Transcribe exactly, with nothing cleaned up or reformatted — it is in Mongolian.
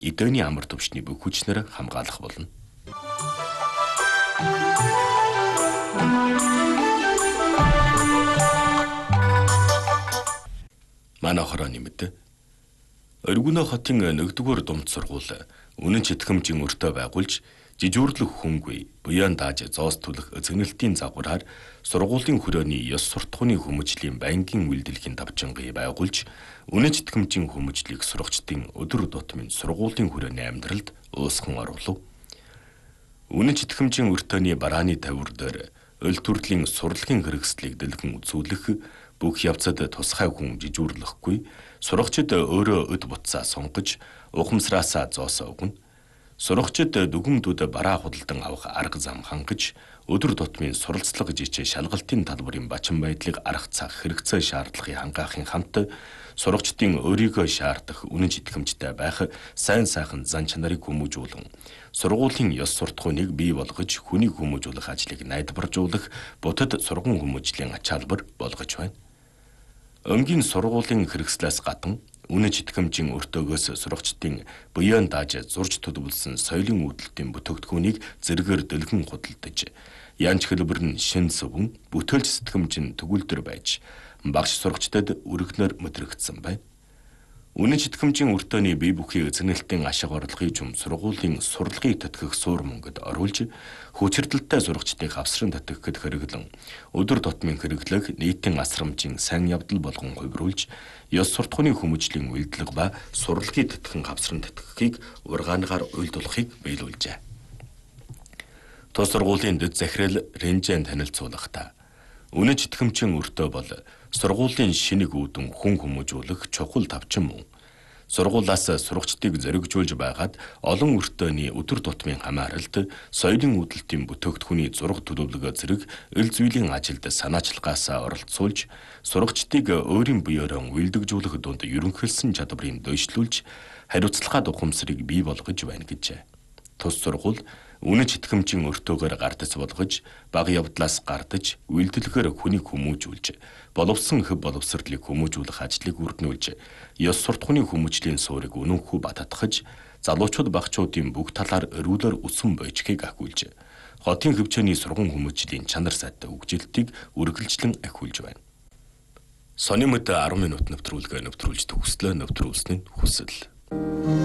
эдээний амар төвчний бүх хүчнээр хамгаалах болно. Манай хорооны мэд Оргино хотын нэгдүгээр думд сургууль үнэн читгэмжийн өртөө байгуулж жижүүрлэх хүнгүй буян дааж зоос төлөх эзэгнэлтийн загвараар сургуулийн хүрээний ёс суртахууны хүмүүжлийн байнгын үйлдвэрлэлийн давчингаа байгуулж үнэн читгэмжийн хүмүүжлийг сурагчдын өдөр тутмын сургуулийн хүрээний амьдралд уусган оруулав. Үнэн читгэмжийн өртөөний барааны тавир дээр өл төрлийн сурлагын хэрэгслийг дэлгэн үзүүлэх бүх явцад тусгай хүн жижүүрлэхгүй сурагчид өөрөө өд буцаа сонгож ухамсараасаа зоосоо өгнө. Сурагчид дүгнэмдүүд бараа худалдан авах арга зам хангаж өдөр тутмын суралцлага жижиг шалгалтын талбарын бачин байдлыг арга цаах хэрэгцээ шаардлагыг хангаахын хамт сурагчдын өөрийгөө шаардах үнэн читгэмжтэй байх сайн сайхан зан чанарыг хүмүүжүүлэн сургуулийн ёс суртахууныг бий болгож хүнийг хүмүүжүүлэх ажлыг найдваржуулах бутад сургууль хүмүүжлийн ачаалбар болгож байна. Өнгийн сургуулийн хэрэгслээс гадна үнэн читгэмжийн өртөөгөөс сурагчдын буян дааж зурж төлөвлөсөн соёлын үүдэлтийн бүтээгдэхүүнийг зэргээр дэлгэн худалдаж, янж хэлбэр нь шин сүвэн, бүтээлч сэтгэмж нь төгөлдөр байж, багш сурагчдад өргөнөөр мэдрэгдсэн байна. Үнэн читгэмжийн өртөөний бие бүхий эзэгнэлтийн ашиг орлогын чум сургуулийн сурлагыг тэтгэх суур мөнгөд оруулж, хүчирдэлтэй сурагчдыг авсран тэтгэхэд хэрэглэн, өдөр тутмын хэрэглэх нийтийн асрамжийн сайн явдал болгон хувируулж, ёс суртахууны хүмүүжлийн үйлдэлэг ба сурлагыг тэтгэн авсран тэтгэхийг ургаагаар уйлдуулахыг биелүүлжээ. Тус сургуулийн дэд захирал Ренжен танилцуулахдаа үнэн читгэмжийн өртөө бол сургуулийн шинэг үүдэн хүн хүмүүжүүлэх чухал давчин мөн. Сургуулиас сурагчдыг зоригжуулж байгаад олон өртөөний өдөр тутмын хамааралд соёлын үүдэлтийн бүтээгдэхүүний зураг төлөвлөгөө зэрэг эл зүйлийн ажилд санаачлагаасаа оролцуулж сурагчдыг өөрийн биеэрээ уйлдэгжүүлэх дунд ерөнхийлсөн чадварыг дэвшлүүлж хариуцлагатай ухамсарыг бий болгож байна гэжээ. Тус сургууль үнэн читгэмжийн өртөөгөөр гардаж болгож, бага явдлаас гардаж, үйлдэлгээр хүнийг хүмүүжүүлж, боловсон хөв боловсролыг хүмүүжүүлэх ажлыг үргэнүүлж, ёс суртахууны хүмүүжлийн суурийг үнэнхүү баттгаж, залуучууд багчуудын бүх талаар өрүүлэр өсөн бойчгийг ахиулж, хотын хөвчөөний сургууль хүмүүжлийн чанар сайтай үгжилтийг үргэлжлэн ахиулж байна. Сони мэд арван минут нэвтрүүлгээ нэвтрүүлж төгслөө нэвтрүүлсэн нь хүсэл.